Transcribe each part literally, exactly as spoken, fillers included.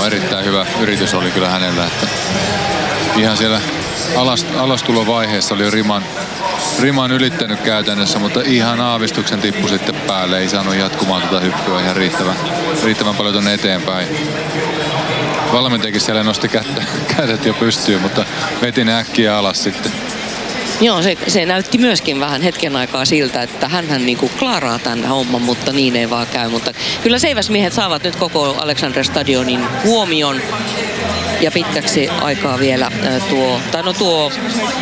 Joo, erittäin hyvä yritys oli kyllä hänellä. Että ihan siellä alast, alastulovaiheessa oli jo riman, riman ylittänyt käytännössä, mutta ihan aavistuksen tippu sitten päälle. Ei saanut jatkumaan tuota hyppyä ihan riittävän, riittävän paljon tuonne eteenpäin. Valmentajakin siellä nosti kättä, kädet jo pystyyn, mutta veti ne äkkiä alas sitten. Joo, se, se näytti myöskin vähän hetken aikaa siltä, että hänhän niinku klaaraa tämän homman, mutta niin ei vaan käy. Mutta kyllä seiväsmiehet saavat nyt koko Alexander Stadionin huomion. Ja pitkäksi aikaa vielä tuo, tai no tuo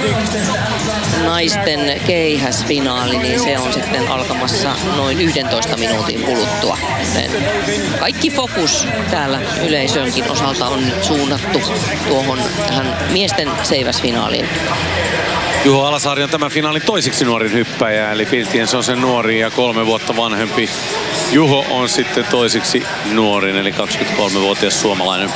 naisten keihäsfinaali, niin se on sitten alkamassa noin yhdentoista minuutin kuluttua. Kaikki fokus täällä yleisönkin osalta on nyt suunnattu tuohon tähän miesten seiväsfinaaliin. Juho Alasaari on tämän finaalin toisiksi nuorin hyppäjä, eli Filtiens on sen nuori ja kolme vuotta vanhempi. Juho on sitten toisiksi nuorin, eli kaksikymmentäkolmevuotias suomalainen.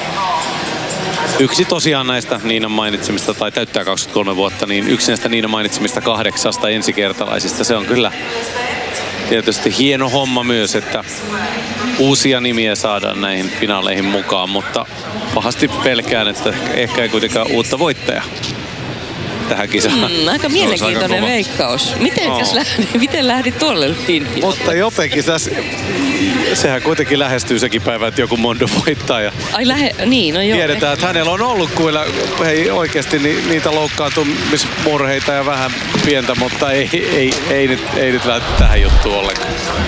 Yksi tosiaan näistä Niinan mainitsemista, tai täyttää kaksikymmentäkolme vuotta, niin yksi näistä Niinan mainitsemista kahdeksasta ensikertalaisista. Se on kyllä tietysti hieno homma myös, että uusia nimiä saadaan näihin finaaleihin mukaan, mutta pahasti pelkään, että ehkä ei kuitenkaan uutta voittajaa tähän kisaan. Mm, aika mielenkiintoinen aika veikkaus. Mitenkäs oh. lähdit, miten lähdit tuolle linjalle? Mutta jotenkin tässä, sehän kuitenkin lähestyy sekin päivä, että joku Mondo voittaa. Ja ai lähe, niin, no joo. Tiedetään, että hänellä on ollut kyllä hei, oikeasti ni, niitä loukkaantumismurheita ja vähän pientä, mutta ei, ei, ei, nyt, ei nyt lähde tähän juttuun ollenkaan.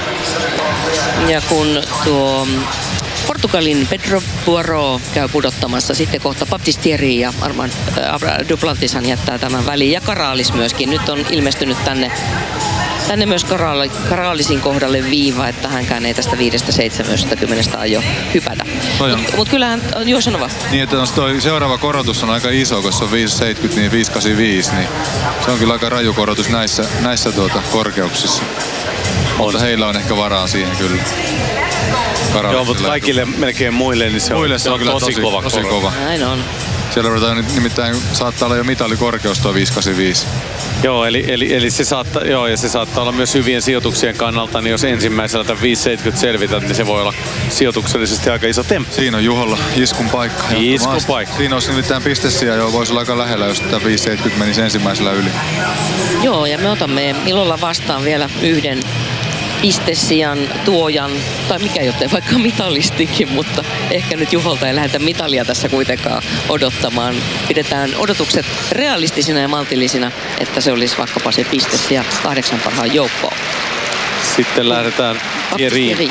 Ja kun tuo Portugalin Pedro Poirot käy pudottamassa, sitten kohta Baptistieri ja Armand äh, Duplantishan jättää tämän väliin. Ja Karalis myöskin. Nyt on ilmestynyt tänne, tänne myös Karaali, Karaalisin kohdalle viiva, että hänkään ei tästä viidestä seitsemänkymmentä aio hypätä. Mutta mut kyllähän, joo sano vaan. Niin, että toi seuraava korotus on aika iso, koska se on viisi seitsemänkymmentä, niin viisi kahdeksankymmentäviisi, niin se on kyllä aika raju korotus näissä, näissä tuota korkeuksissa. Mutta heillä on ehkä varaa siihen kyllä. Joo, mutta kaikille melkein muille, niin se on, muille se on, on tosi, tosi kova. Tosi kova. Näin on. Siellä ruvetaan nimittäin, saattaa olla jo mitalikorkeus tuo viisi kahdeksankymmentäviisi. Joo, eli, eli, eli se, saattaa, joo, ja se saattaa olla myös hyvien sijoituksien kannalta, niin jos ensimmäisellä tämän viisi seitsemänkymmentä selvität, niin se voi olla sijoituksellisesti aika iso temppu. Siinä on Juholla iskun paikka. Iskun paikka. Siinä olisi nimittäin pistesiä, jo voisi olla aika lähellä, jos tämä viisi seitsemänkymmentä menisi ensimmäisellä yli. Joo, ja me otamme ilolla vastaan vielä yhden pistesijan tuojan, tai mikä jottei vaikka mitalistikin, mutta ehkä nyt Juholta ei lähdetä mitalia tässä kuitenkaan odottamaan. Pidetään odotukset realistisina ja maltillisina, että se olisi vaikkapa se pistesija kahdeksan parhaan joukkoon. Sitten lähdetään Thierryin.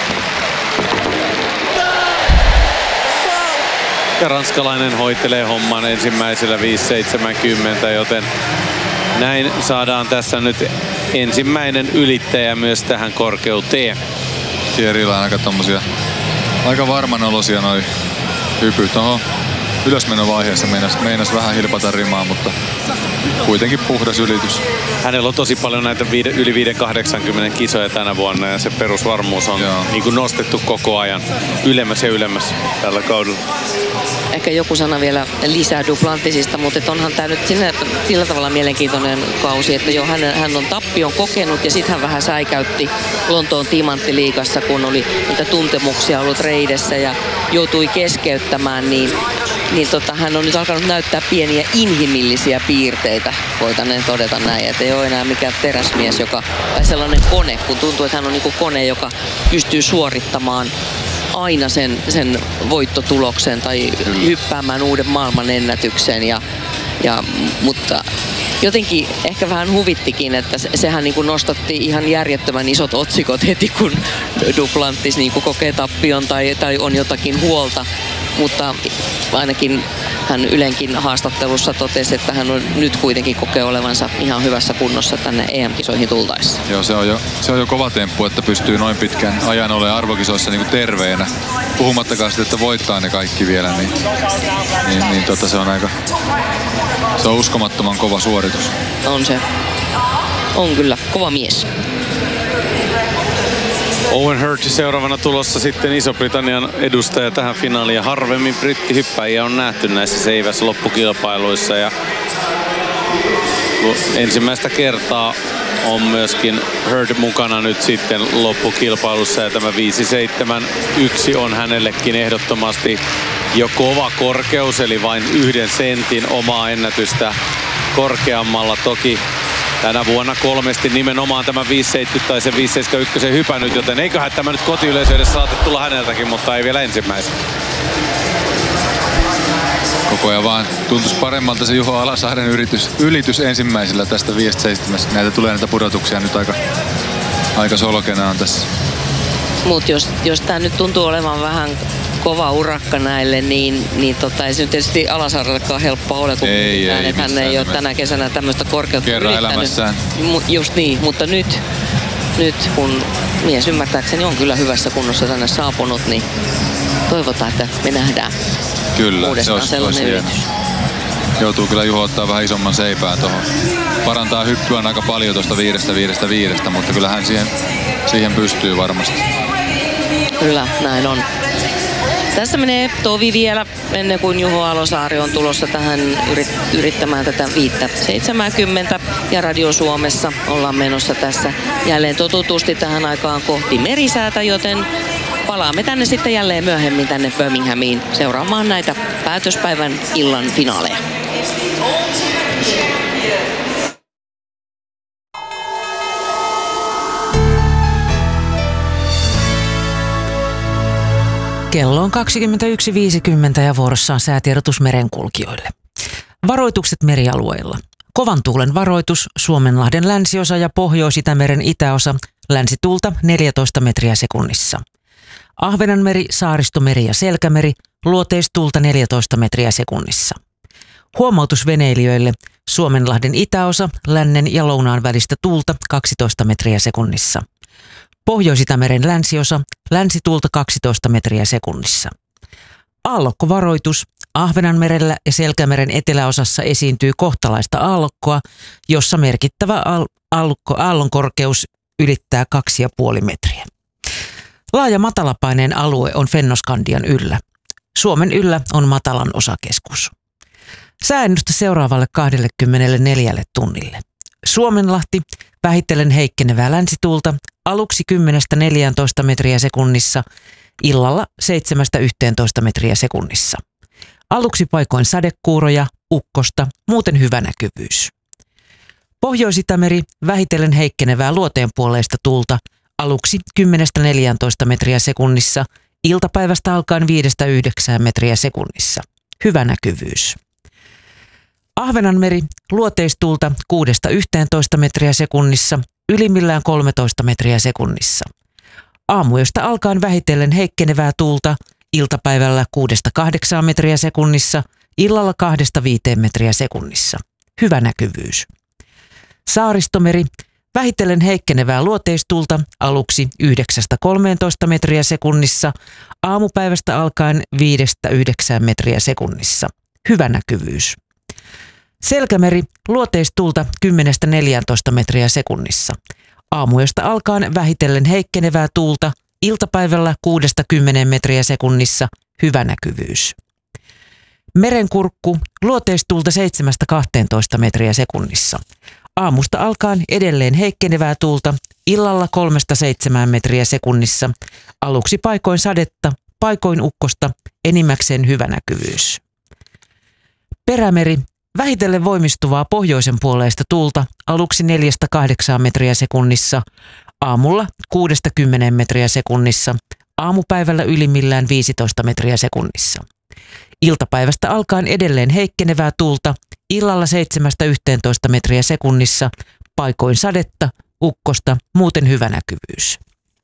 Ja ranskalainen hoitelee homman ensimmäisellä viisi seitsemänkymmentä, joten näin saadaan tässä nyt ensimmäinen ylittäjä myös tähän korkeuteen. Thierryllä on aika tommosia, aika varman olosia noi hypyt. Oho, ylösmenovaiheessa meinas, meinas vähän hilpata rimaa, mutta kuitenkin puhdas ylitys. Hänellä on tosi paljon näitä viide, yli viisi kahdeksankymmentä kisoja tänä vuonna ja se perusvarmuus on niin kuin nostettu koko ajan ylemmäs ja ylemmäs tällä kaudella. Ehkä joku sana vielä lisää Duplantisista, mutta onhan tämä nyt sillä, sillä tavalla mielenkiintoinen kausi, että jo hän, hän on tappion kokenut ja sitten hän vähän säikäytti Lontoon timanttiliigassa, kun oli niitä tuntemuksia ollut reidessä ja joutui keskeyttämään, niin, niin tota, hän on nyt alkanut näyttää pieniä inhimillisiä piirteitä, voitaneen todeta näin, että ei ole enää mikään teräsmies, joka, tai sellainen kone, kun tuntuu, että hän on niin kuin kone, joka pystyy suorittamaan aina sen, sen voittotuloksen tai hyppäämään uuden maailman ennätyksen. Ja, ja, mutta jotenkin ehkä vähän huvittikin, että sehän niin kuin nostatti ihan järjettömän isot otsikot heti, kun Duplantis niin kuin kokee tappion tai, tai on jotakin huolta. Mutta ainakin hän Ylenkin haastattelussa totesi, että hän on nyt kuitenkin kokee olevansa ihan hyvässä kunnossa tänne E M-kisoihin tultaessa. Joo, se on jo, se on jo kova temppu, että pystyy noin pitkän ajan olemaan arvokisoissa niin kuin terveenä. Puhumattakaan sitten, että voittaa ne kaikki vielä, niin, niin, niin tota, se on aika, se on uskomattoman kova suoritus. On se. On kyllä kova mies. Owen Hurt seuraavana tulossa sitten Iso-Britannian edustaja tähän finaaliin. Ja harvemmin brittihyppäjiä on nähty näissä seiväs loppukilpailuissa. Ja ensimmäistä kertaa on myöskin Hurd mukana nyt sitten loppukilpailussa ja tämä viisi seitsemän yksi on hänellekin ehdottomasti jo kova korkeus, eli vain yhden sentin omaa ennätystä korkeammalla. Toki tänä vuonna kolmesti nimenomaan tämä viisi seitsemänkymmentä tai se viisi seitsemänkymmentäyksi hypännyt, joten eiköhän tämä nyt kotiyleisö edes saata tulla häneltäkin, mutta ei vielä ensimmäisen. Koko ajan vaan tuntuisi paremmalta se Juho Alasaaren yritys, ylitys ensimmäisellä tästä viisi seitsemän. Näitä tulee näitä pudotuksia nyt aika, aika solkena on tässä. Mutta jos, jos tämä nyt tuntuu olevan vähän kova urakka näille, niin, niin tota, ei se nyt tietysti Alasaarellekaan helppoa ole, kun ei, ei, että hän ei ole tänä kesänä tämmöistä korkeutta kerran ylittänyt. Elämässään. Just niin, mutta nyt, nyt kun mies ymmärtääkseni on kyllä hyvässä kunnossa tänne saapunut, niin toivotaan, että me nähdään kyllä, uudestaan se sellainen olisi yritys. Joutuu kyllä Juho ottaa vähän isomman seipään tuohon. Parantaa hyppyä aika paljon tuosta viidestä, viidestä, viidestä, mutta kyllä hän siihen, siihen pystyy varmasti. Kyllä, näin on. Tässä menee tovi vielä ennen kuin Juho Alosaari on tulossa tähän yrittämään tätä viittä seitsemänkymmentä. Ja Radio Suomessa ollaan menossa tässä jälleen totutusti tähän aikaan kohti merisäätä, joten palaamme tänne sitten jälleen myöhemmin tänne Birminghamiin seuraamaan näitä päätöspäivän illan finaaleja. Kello on kaksikymmentäyksi viisikymmentä ja vuorossa on säätiedotus merenkulkijoille. Varoitukset merialueilla. Kovan tuulen varoitus Suomenlahden länsiosa ja Pohjois-Itämeren itäosa, länsituulta neljätoista metriä sekunnissa. Ahvenanmeri, Saaristomeri ja Selkämeri, luoteistuulta neljätoista metriä sekunnissa. Huomautus veneilijöille, Suomenlahden itäosa, lännen ja lounaan välistä tuulta kaksitoista metriä sekunnissa. Pohjois-Itämeren länsiosa, länsituulta kaksitoista metriä sekunnissa. Aallokkovaroitus, Ahvenanmerellä ja Selkämeren eteläosassa esiintyy kohtalaista aallokkoa, jossa merkittävä aallokko, aallon korkeus ylittää kaksi pilkku viisi metriä. Laaja matalapaineen alue on Fennoskandian yllä. Suomen yllä on matalan osakeskus. Sääennuste seuraavalle kaksikymmentäneljä tunnille. Suomenlahti, vähitellen heikkenevää länsituulta, aluksi kymmenestä neljääntoista metriä sekunnissa, illalla seitsemästä yhteentoista metriä sekunnissa. Aluksi paikoin sadekuuroja, ukkosta, muuten hyvä näkyvyys. Pohjois-Itämeri, vähitellen heikkenevää luoteenpuoleista tuulta, aluksi kymmenestä neljääntoista metriä sekunnissa, iltapäivästä alkaen viidestä yhdeksään metriä sekunnissa. Hyvä näkyvyys. Ahvenanmeri, luoteistuulta kuudesta yhteentoista metriä sekunnissa, ylimmillään kolmetoista metriä sekunnissa. Aamuyöstä alkaen vähitellen heikkenevää tuulta, iltapäivällä kuudesta kahdeksaan metriä sekunnissa, illalla kahdesta viiteen metriä sekunnissa. Hyvä näkyvyys. Saaristomeri, vähitellen heikkenevää luoteistuulta, aluksi yhdeksästä kolmeentoista metriä sekunnissa, aamupäivästä alkaen viidestä yhdeksään metriä sekunnissa. Hyvä näkyvyys. Selkämeri, luoteistuulta kymmenestä neljääntoista metriä sekunnissa. Aamuyöstä alkaen vähitellen heikkenevää tuulta, iltapäivällä kuudesta kymmeneen metriä sekunnissa, hyvä näkyvyys. Merenkurkku, luoteistuulta seitsemästä kahteentoista metriä sekunnissa. Aamusta alkaen edelleen heikkenevää tuulta, illalla kolmesta seitsemään metriä sekunnissa, aluksi paikoin sadetta, paikoin ukkosta, enimmäkseen hyvä näkyvyys. Perämeri, vähitellen voimistuvaa pohjoisen puoleista tuulta, aluksi neljästä kahdeksaan metriä sekunnissa, aamulla kuudesta kymmeneen metriä sekunnissa, aamupäivällä ylimmillään viisitoista metriä sekunnissa. Iltapäivästä alkaen edelleen heikkenevää tuulta, illalla seitsemästä yhteentoista metriä sekunnissa, paikoin sadetta, ukkosta, muuten hyvä näkyvyys.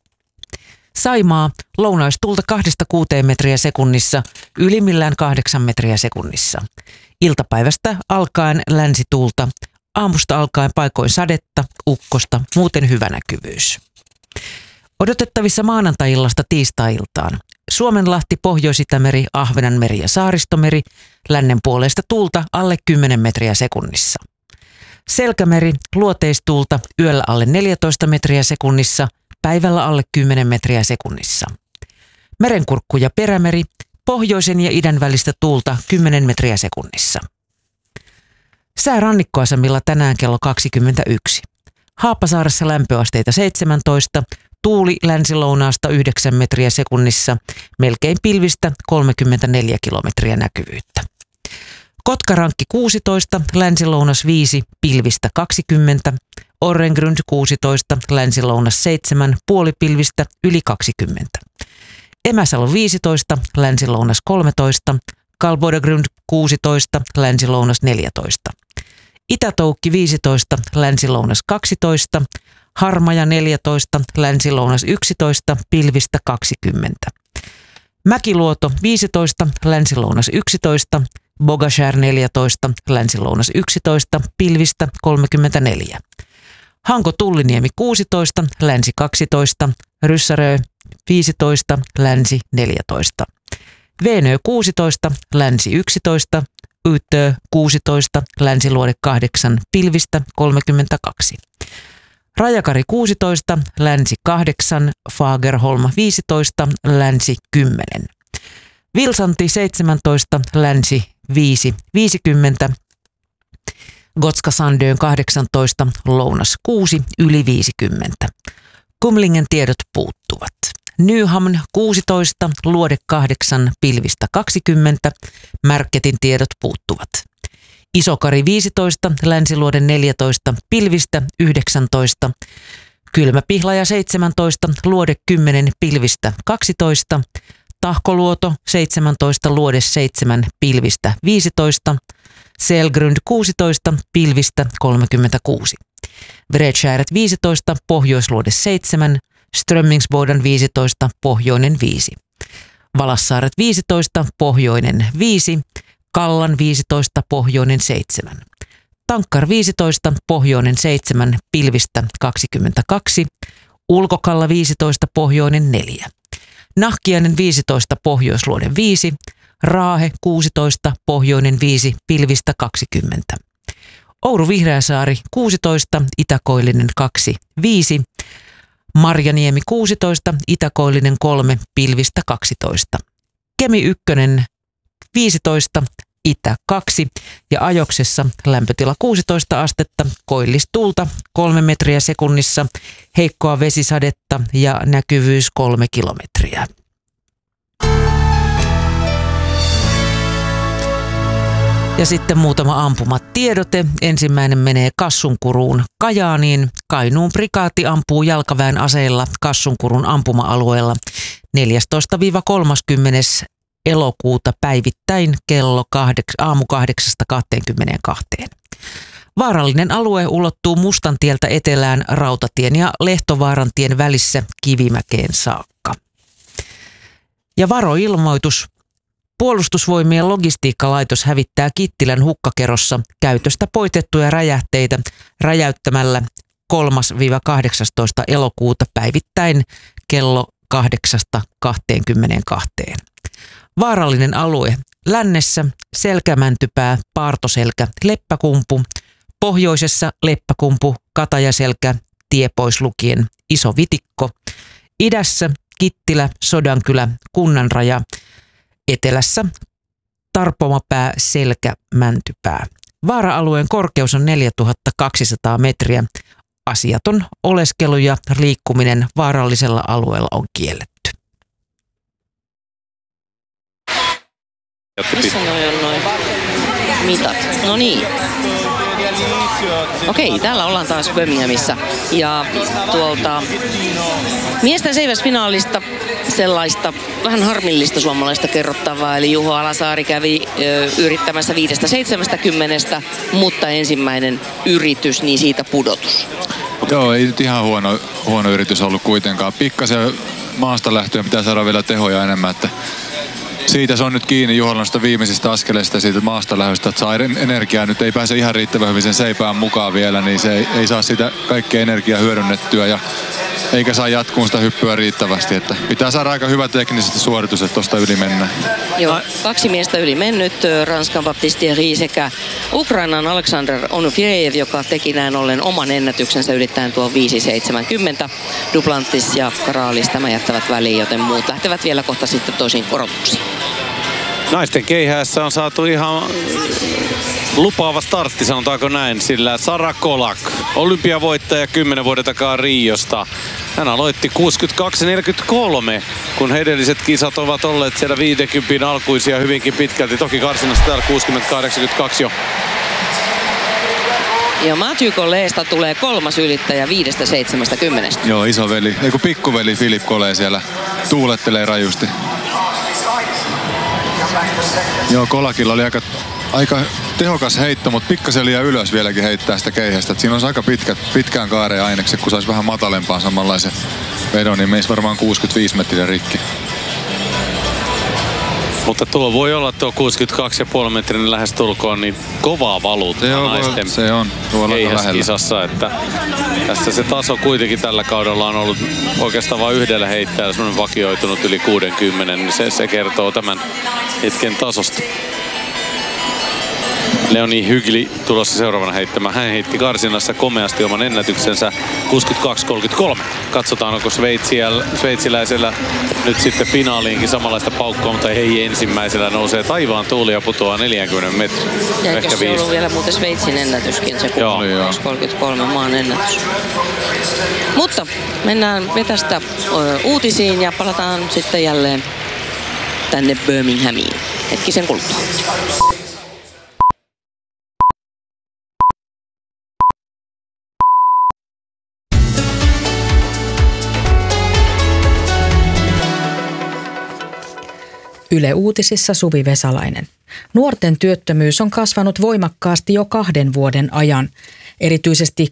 Saimaa, lounaistuulta kahdesta kuuteen metriä sekunnissa, ylimmillään kahdeksan metriä sekunnissa. Iltapäivästä alkaen länsituulta, aamusta alkaen paikoin sadetta, ukkosta, muuten hyvä näkyvyys. Odotettavissa maanantai-illasta tiistai-iltaan. Suomenlahti, Pohjois-Itämeri, Ahvenanmeri ja Saaristomeri, lännen puoleista tuulta alle kymmenen metriä sekunnissa. Selkämeri, luoteistuulta yöllä alle neljätoista metriä sekunnissa, päivällä alle kymmenen metriä sekunnissa. Merenkurkku ja Perämeri, pohjoisen ja idän välistä tuulta kymmenen metriä sekunnissa. Sää rannikkoasemilla tänään kello kaksikymmentäyksi. Haapasaaressa lämpöasteita seitsemäntoista, tuuli länsilounaasta yhdeksän metriä sekunnissa, melkein pilvistä kolmekymmentäneljä kilometriä näkyvyyttä. Kotkarankki kuusitoista, länsilounas viisi, pilvistä kaksikymmentä, Orrengrund kuusitoista, länsilounas seitsemän, puolipilvistä yli kaksikymmentä. Emäsalo viisitoista, länsilounas kolmetoista, Kalbodagrund kuusitoista, länsilounas neljätoista. Itätoukki viisitoista, länsilounas kaksitoista, Harmaja neljätoista, länsilounas yksitoista, pilvistä kaksikymmentä. Mäkiluoto viisitoista, länsilounas yksitoista, Bogashär neljätoista, länsilounas yksitoista, pilvistä kolmekymmentäneljä. Hanko Tulliniemi kuusitoista, länsi kaksitoista, Ryssärö viisitoista, länsi neljätoista. Veenö kuusitoista, länsi yksitoista, Ytö kuusitoista, länsiluode kahdeksan, pilvistä kolmekymmentäkaksi. Rajakari kuusitoista, länsi kahdeksan, Fagerholm viisitoista, länsi kymmenen. Vilsanti seitsemäntoista, länsi viisi, viisikymmentä. Gotska Sandön kahdeksantoista, lounas kuusi, yli viisikymmentä. Kumlingen tiedot puuttuvat. Nyhamn kuusitoista, luode kahdeksan, pilvistä kaksikymmentä, Märketin tiedot puuttuvat. Isokari viisitoista, länsiluode neljätoista, pilvistä yhdeksäntoista, Kylmäpihlaja seitsemäntoista, luode kymmenen, pilvistä kaksitoista, Tahkoluoto seitsemäntoista, luode seitsemän, pilvistä viisitoista, Selgrund kuusitoista, pilvistä kolmekymmentäkuusi. Vretskärret viisitoista, pohjoisluode seitsemän, Strömmingsboden viisitoista, pohjoinen viisi. Valassaaret viisitoista, pohjoinen viisi, Kallan viisitoista, pohjoinen seitsemän. Tankkar viisitoista, pohjoinen seitsemän, pilvistä kaksikymmentäkaksi, Ulkokalla viisitoista, pohjoinen neljä. Nahkiainen viisitoista, pohjoisluode viisi, Raahe kuusitoista, pohjoinen viisi, pilvistä kaksikymmentä. Oulu Vihreäsaari kuusitoista, Itäkoillinen kaksi, viisi, Marjaniemi kuusitoista, Itäkoillinen kolme, pilvistä kaksitoista. Kemi ykkönen viisitoista, Itä kaksi ja Ajoksessa lämpötila kuusitoista astetta, koillistuulta kolme metriä sekunnissa, heikkoa vesisadetta ja näkyvyys kolme kilometriä. Ja sitten muutama ampumatiedote. Ensimmäinen menee Kassunkuruun Kajaaniin. Kainuun prikaati ampuu jalkaväen aseilla Kassunkurun ampuma-alueella neljästoista kolmekymmentä elokuuta päivittäin kello kahdeks, aamu kahdeksasta kahteenkymmeneenkahteen. Vaarallinen alue ulottuu Mustantieltä etelään Rautatien ja Lehtovaarantien välissä Kivimäkeen saakka. Ja varoilmoitus. Puolustusvoimien logistiikkalaitos hävittää Kittilän hukkakerossa käytöstä poitettuja räjähteitä räjäyttämällä kolmas kahdeksastoista elokuuta päivittäin kello kahdeksasta kahteenkymmeneenkahteen. Vaarallinen alue lännessä Selkämäntypää, Paartoselkä, Leppäkumpu, pohjoisessa Leppäkumpu, Katajaselkä, tie pois lukien Iso Vitikko, idässä Kittilä, Sodankylä, Kunnanraja, etelässä Tarpomapää, Selkä, Mäntypää. Vaara-alueen korkeus on neljätuhatta kaksisataa metriä. Asiaton oleskelu ja liikkuminen vaarallisella alueella on kielletty. Missä noi on noin mitat? No niin. Okei, täällä ollaan taas Birminghamissa. Ja tuolta miesten seiväsfinaalista sellaista vähän harmillista suomalaista kerrottavaa. Eli Juho Alasaari kävi ö, yrittämässä viidestä seitsemästäkymmenestä, mutta ensimmäinen yritys, niin siitä pudotus. Joo, ei nyt ihan huono, huono yritys ollut kuitenkaan. Pikkasen maasta lähtöön pitää saada vielä tehoja enemmän, että siitä se on nyt kiinni Juholan viimeisistä askeleista ja siitä maasta lähdöstä, että saa energiaa. Nyt ei pääse ihan riittävän hyvin sen seipään mukaan vielä, niin se ei, ei saa sitä kaikkea energiaa hyödynnettyä ja eikä saa jatkuun sitä hyppyä riittävästi. Että pitää saada aika hyvä teknisesti suoritus, että tuosta yli mennään. Joo, kaksi miestä yli mennyt, Ranskan Baptiste Ri sekä Ukrainan Alexander Onufiev, joka teki näin ollen oman ennätyksensä ylittäen tuo viisi seitsemänkymmentä. Duplantis ja Karalis tämä jättävät väliin, joten muut lähtevät vielä kohta sitten toisiin korotuksiin. Naisten keihäässä on saatu ihan lupaava startti, sanotaanko näin, sillä Sara Kolak, olympiavoittaja kymmenen vuoden takaa Riosta. Hän aloitti kuusikymmentäkaksi neljäkymmentäkolme, kun he edelliset kisat ovat olleet siellä viisikymmentä alkuisia hyvinkin pitkälti. Toki karsinassa täällä kuusikymmentä kahdeksankymmentäkaksi jo. Ja Mathieu Colletsta tulee kolmas ylittäjä viidestä seitsemästä kymmenestä. Joo, isoveli, ei kun pikkuveli Philippe Collet siellä tuulettelee rajusti. Joo, Kolakilla oli aika, aika tehokas heitto, mutta pikkasen liian ylös vieläkin heittää sitä keihästä. Et siinä on aika pitkät, pitkään kaareen ainekset, kun saisi vähän matalempaa samanlaisen vedon, niin meisi varmaan kuusikymmentäviisi metriä rikki. Mutta tuo voi olla tuo kuusikymmentäkaksi pilkku viisi metrin lähes tulkoon, niin kovaa valuuttaa naisten se on keihäskisassa, että tässä se taso kuitenkin tällä kaudella on ollut oikeastaan vain yhdellä heittäjällä semmoinen vakioitunut yli kuusikymmentä, niin se, se kertoo tämän hetken tasosta. Leonie Hygli tulossa seuraavana heittämään. Hän heitti karsinassa komeasti oman ennätyksensä kuusikymmentäkaksi kolmekymmentäkolme. Katsotaan, onko sveitsiläisellä nyt sitten finaaliinkin samanlaista paukkua, mutta ei ensimmäisellä nousee taivaan tuuli ja putoaa neljäkymmentä metriä. Ja ehkä se ollut vielä muuten Sveitsin ennätyskin, se kuusikymmentäkaksi kolmekymmentäkolme maan ennätys. Mutta mennään vetästä uutisiin ja palataan sitten jälleen tänne Birminghamiin hetkisen kuluttua. Yle Uutisissa Suvi Vesalainen. Nuorten työttömyys on kasvanut voimakkaasti jo kahden vuoden ajan. Erityisesti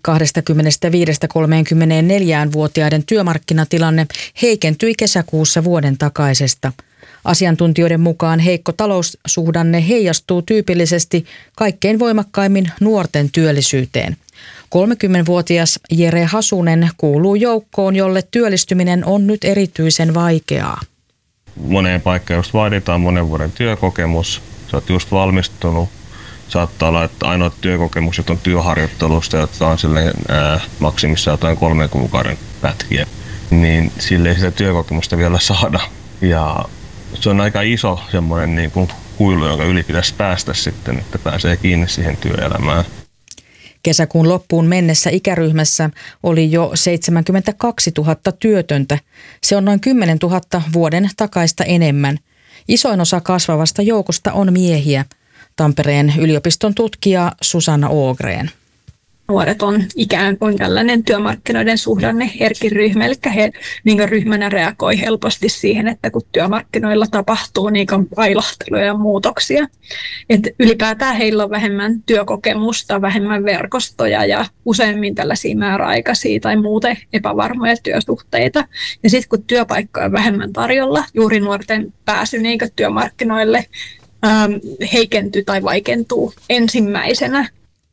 kaksikymmentäviisi–kolmekymmentäneljä-vuotiaiden työmarkkinatilanne heikentyi kesäkuussa vuoden takaisesta. Asiantuntijoiden mukaan heikko taloussuhdanne heijastuu tyypillisesti kaikkein voimakkaimmin nuorten työllisyyteen. kolmekymmentävuotias Jere Hasunen kuuluu joukkoon, jolle työllistyminen on nyt erityisen vaikeaa. Moneen paikkaan just vaaditaan monen vuoden työkokemus. Sä oot just valmistunut. Saattaa olla, että ainoat työkokemukset on työharjoittelusta, jotka on silleen ää, maksimissa jotain kolmen kuukauden pätkiä. Niin sille ei sitä työkokemusta vielä saada. Ja se on aika iso semmoinen niin kuin kuilu, jonka yli pitäisi päästä sitten, että pääsee kiinni siihen työelämään. Kesäkuun loppuun mennessä ikäryhmässä oli jo seitsemänkymmentäkaksituhatta työtöntä. Se on noin kymmenentuhatta vuoden takaista enemmän. Isoin osa kasvavasta joukosta on miehiä. Tampereen yliopiston tutkija Susanna Ågren. Nuoret on ikään kuin tällainen työmarkkinoiden suhdanne herkin ryhmä, eli he niin ryhmänä reagoi helposti siihen, että kun työmarkkinoilla tapahtuu niin ailahteluja ja muutoksia. Et ylipäätään heillä on vähemmän työkokemusta, vähemmän verkostoja ja useimmin tällaisia määräaikaisia tai muuten epävarmoja työsuhteita. Ja sitten kun työpaikkoja on vähemmän tarjolla, juuri nuorten pääsy niin työmarkkinoille ähm, heikentyy tai vaikentuu ensimmäisenä.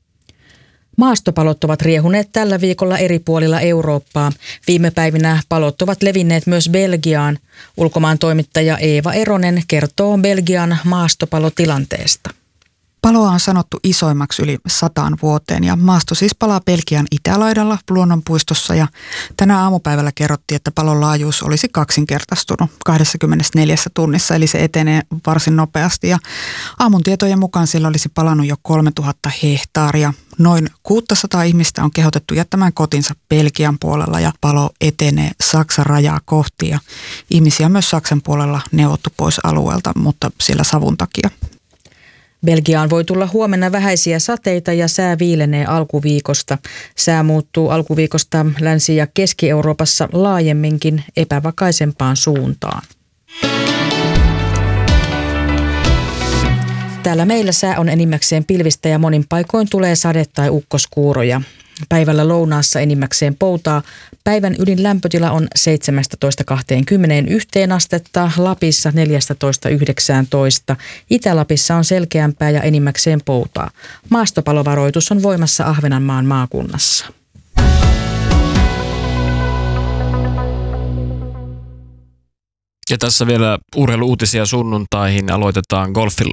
Maastopalot ovat riehuneet tällä viikolla eri puolilla Eurooppaa. Viime päivinä palot ovat levinneet myös Belgiaan. Ulkomaan toimittaja Eeva Eronen kertoo Belgian maastopalotilanteesta. Paloa on sanottu isoimmaksi yli sataan vuoteen ja maasto siis palaa Belgian itälaidalla luonnonpuistossa ja tänä aamupäivällä kerrottiin, että palon laajuus olisi kaksinkertaistunut kaksikymmentäneljä tunnissa, eli se etenee varsin nopeasti ja aamun tietojen mukaan sillä olisi palannut jo kolmetuhatta hehtaaria. Noin kuusisataa ihmistä on kehotettu jättämään kotinsa Belgian puolella ja palo etenee Saksan rajaa kohti ja ihmisiä on myös Saksan puolella neuvottu pois alueelta, mutta sillä savun takia. Belgiaan voi tulla huomenna vähäisiä sateita ja sää viilenee alkuviikosta. Sää muuttuu alkuviikosta Länsi- ja Keski-Euroopassa laajemminkin epävakaisempaan suuntaan. Täällä meillä sää on enimmäkseen pilvistä ja monin paikoin tulee sade- tai ukkoskuuroja. Päivällä lounaassa enimmäkseen poutaa. Päivän ydin lämpötila on seitsemästätoista kaksikymmentäyksi astetta, Lapissa neljästätoista yhdeksääntoista. Itä-Lapissa on selkeämpää ja enimmäkseen poutaa. Maastopalovaroitus on voimassa Ahvenanmaan maakunnassa. Ja tässä vielä urheilu-uutisia sunnuntaihin. Aloitetaan golfilla.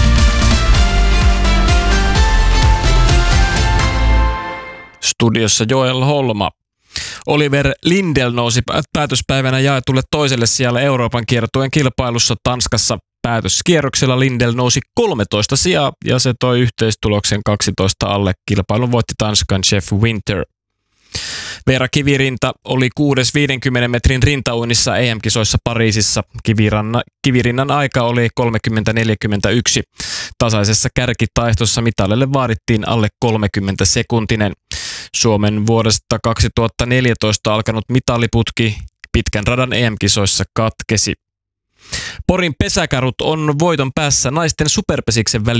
Studiossa Joel Holma. Oliver Lindell nousi päätöspäivänä jaetulle toiselle sijalle Euroopan kiertueen kilpailussa Tanskassa. päätöskierroksella Lindell nousi kolmetoista sijaa ja se toi yhteistuloksen kaksitoista alle. Kilpailun voitti Tanskan Jeff Winter. Veera Kivirinta oli kuudes viidenkymmenen metrin rintauinnissa E M-kisoissa Pariisissa. Kiviranna, Kivirinnan aika oli kolmekymmentä neljäkymmentäyksi. Tasaisessa kärkitaihtossa mitalille vaadittiin alle kolmekymmentä sekuntinen. Suomen vuodesta kaksituhattaneljätoista alkanut mitaliputki pitkän radan E M-kisoissa katkesi. Porin pesäkärut on voiton päässä naisten superpesiksen väliin.